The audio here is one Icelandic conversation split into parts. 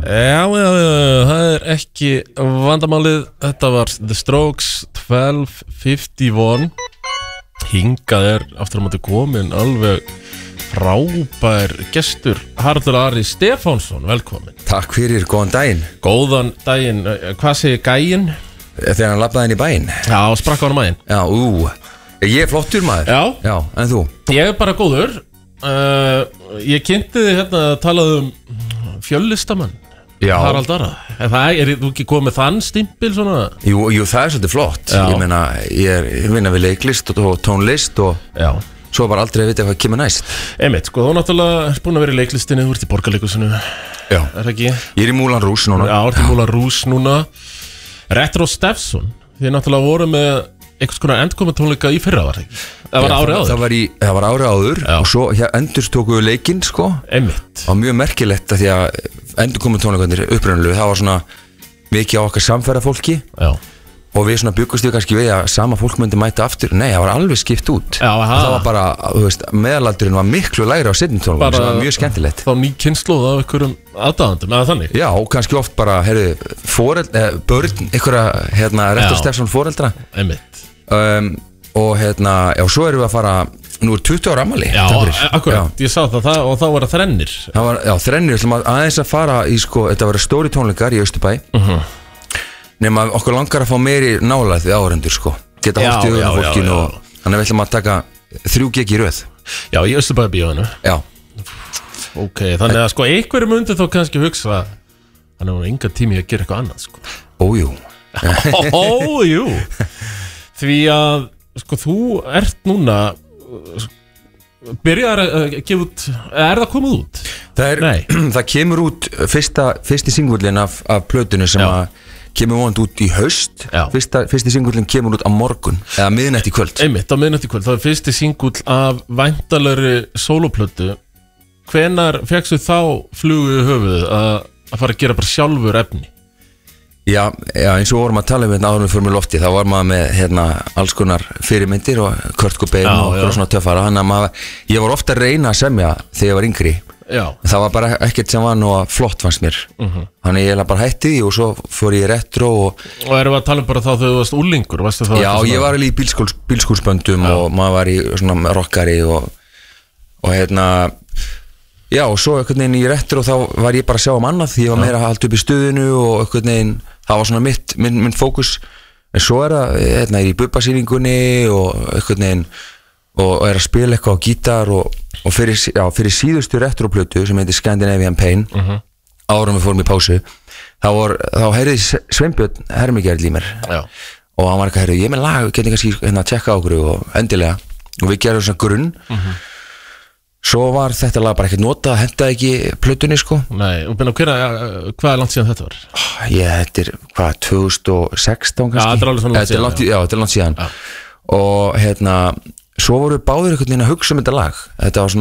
það ekki vandamálið. Þetta var The Strokes 1251. Hingað aftur á móti komin alveg frábær gestur, Haraldur Ari Stefánsson, velkomin. Takk fyrir, góðan daginn. Góðan daginn, hvað segir gæinn? Þegar hann labbaði inn í bæinn. Já, sprakk á hann mæinn. Já, ég flottur maður. Já, en þú? Ég bara góður. Ég kynnti þig hérna að talaðu fjöllistamann. Já. Harald Ara. Er þú ekki komið með þann stimpil svona? Jú, það svolítið flott. Já. Ég meina, ég vinna við leiklist og tónlist og já. Svo bara aldrei að vita hvað kemur næst. Einmitt, sko, þú náttúrulega er búin að vera í leiklistinni, þú ert í Borgarleikhúsinu. Já. Er það ekki? Ég er í Moulin Rouge núna. Já, ert í Moulin Rouge núna. Retro Steffson, þið náttúrulega voru með einhvers konar endkomatónleika í fyrra, var það ekki? Það var árið áður. Það var árið áður. Já. Og svo endurstóku við leikinn, sko. Einmitt. Það var mjög merkilegt að því að endurkomatónleikarnir upprunalegu, það var svona mikið á okkar samferðafólki. Já. Og við svona byggust við kannski við að sama fólk myndi mæta aftur. Nei, það var alveg skipt út. Já, það var bara, þú veist, meðalaldurinn var miklu lægri á seinni tónleikum, sem var mjög skemmtilegt. Þá ný kynslóð af einhverjum aðdáðandum, eða þannig? Já, kannski oft bara, börn, einhverja, Retro Steffson foreldra. Einmitt. Og já, svo erum við að fara, nú 20 ára afmæli. Já, akkurat, ég sá það og þá var það þrennir. Þrennir, við ætlum aðeins að fara í, sko, þetta var stóri tónleikar í Austurbæ. Nefnum að okkur langar að fá meiri nálægð við áhorfendur, sko. Geta hótt í auðvitað fólkinu og þannig að við ætlum að taka 3 gig í röð. Já, í Austurbæjarbíóinu. Já. Ok, þannig að sko einhverjum myndi þó kannski hugsa þannig að hún enga tími að gera eitthvað annað, sko. Ójú. Ójú. Því að, sko, þú ert núna byrjar að gefa út, það komið út? Það kemur út fyrsti singullin af plötunni sem að kemur vonandi út í haust. Fyrsti singullin kemur út á morgun eða miðnætti í kvöld. Einmitt, á miðnætti í kvöld. Það fyrsti singull af væntanlegri sólóplötu. Hvenær fékkstu þá flugu í höfuð að fara að gera bara sjálfur efni? Já, eins og vorum að tala um hérna áður með fyrir mig lofti, þá var maður með alls konar fyrirmyndir og Kurt Cobain og svona töffara. Þannig að ég var ofta að reyna að semja þegar ég var yngri. Já. Það var bara ekkert sem var nú flott fannst mér. Þannig ég bara hætti því og svo fór ég í retro og erum við að tala um bara þá þegar þú varst úlingur? Já, ég var í bílskúrsböndum og maður var í svona rockari og já, og svo einhvern veginn í retro þá var ég bara að sjá annað því ég var meira að halda upp í stuðinu og einhvern veginn, það var svona minn fókus. En svo það í bubbasýningunni og einhvern veginn og að spila eitthvað á gítar og fyrir síðustu retroplötu sem heitir Scandinavian Pain árum við fórum í pásu þá heyrði Sveinbjörn Hermigerl í mér og hann var eitthvað, ég með lag, geti kannski að tjekka á okkur og endilega og við gerum svona grunn svo var þetta lag bara ekkert notað, hendaði ekki plötunni, sko. Nei, og hvað er langt síðan þetta var? Þetta er, 2016 kannski? Já, þetta er alveg svona langt síðan. Já, þetta er langt síðan og svo voru báðir einhvern veginn að hugsa þetta lag. Þetta var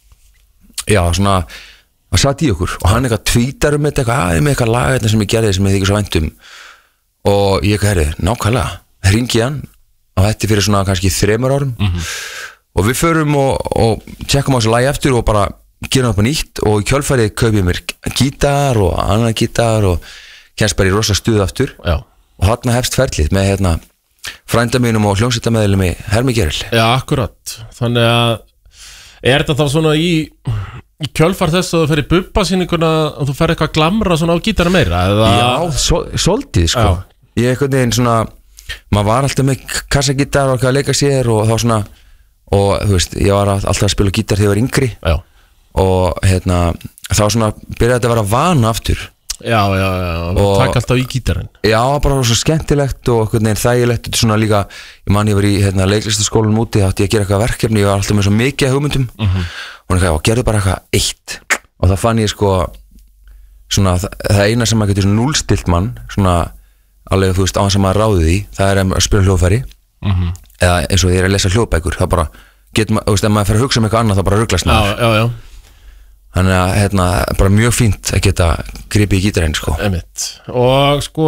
svona það satt í okkur og hann eitthvað tvítar þetta eitthvað lag sem ég gerði sem ég þykir svo vænt og ég nákvæmlega, hringi hann og þetta fyrir svona kannski 3 árum og við förum og tjekkum á þessu lagi eftir og bara gerum það upp á nýtt og í kjölfarið kaup ég mér gítar og annan gítar og kemst bara í rosa stuð aftur og þarna hefst ferlið með frænda mínum og hljómsveitarmeðlumi Hermigerl. Já, akkurat. Þannig að er þetta þá svona í kjölfar þess að þú fer í bubbasýninguna og þú fer eitthvað glamra svona á gítara meira? Já, svolítið, sko. Ég einhvern veginn svona, maður var alltaf með kassagítar og eitthvað að leika sér og þá svona, og þú veist, ég var alltaf að spila gítar þegar ég var yngri. Já. Og þá svona byrjaði þetta að vera vana aftur. Já, og takk alltaf í gítarinn. Já, bara svo skemmtilegt og einhvern veginn þægilegt. Þetta svona líka, ég var í leiklistaskólanum úti, þá átti ég að gera eitthvað verkefni, ég var alltaf með svo mikið hugmyndum og gerði bara eitthvað eitt og það fann ég sko svona, það eina sem maður getur svona núlstilt mann svona alveg, þú veist, á hann sem maður ráði því, það er að spila hljóðfæri eða eins og því ég er að lesa hljóðbækur, það bara getur maður, þú veist, ef maður fer að hugsa um eitthvað annað, það bara ruglast maður. Já. Þannig að bara mjög fínt að geta gripið í gítarinn, sko. Einmitt. Og sko,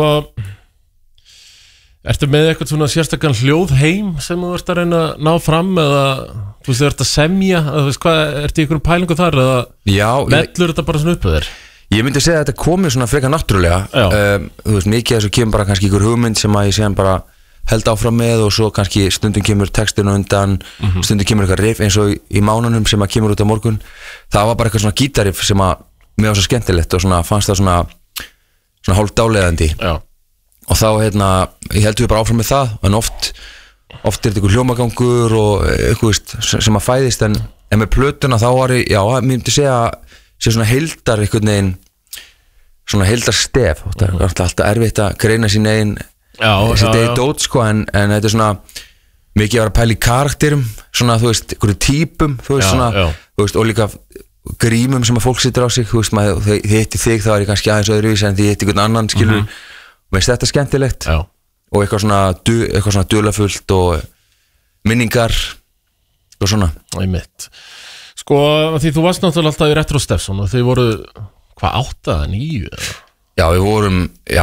ertu með eitthvað svona sérstakann hljóðheim sem þú ert að reyna að ná fram eða þú ert að semja, eða þú veist hvað, ertu í einhverjum pælingu þar eða vellur þetta bara svona upp að þér? Ég myndi segja að þetta komið svona frekar náttúrulega þú veist, mikið þessu kemur bara kannski ykkur hugmynd sem að ég séðan bara held áfram með og svo kannski stundum kemur textinu undan, stundum kemur eitthvað riff eins og í mánunum sem að kemur út á morgun. Það var bara eitthvað svona gítarriff sem að mér var svo skemmtilegt og svona fannst það svona hálf dáleiðandi. Og þá ég heldur við bara áfram með það, en oft er þetta eitthvað hljómagangur og eitthvað sem að fæðist, en með plötuna þá var ég myndi segja sé svona heildar einhvern veginn svona heildar stef, það er alltaf erfitt að greina sín eigin sitt eigin dót sko, en þetta er svona mikið að vera að pæla í karakterum svona, þú veist, einhverju típum þú veist, svona, þú veist, og líka grímum sem að fólk situr á sig, þú veist, þið hitti þig, þá er ég kannski aðeins öðruvísi en þið hitti einhvern annan, skilur og veist þetta skemmtilegt og eitthvað svona dularfullt og minningar og svona. Einmitt. Sko, því þú varst náttúrulega alltaf í Retro Stefson og þið voru, hvað, 8 eða 9? Já, við vorum,